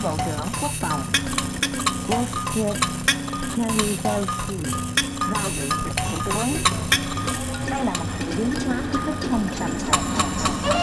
Bộ trưởng Quốc phòng Wojciech Jaruzelski vào dự Thủ tướng. Đây là một sự biến hóa kiến thức không sẵn sàng.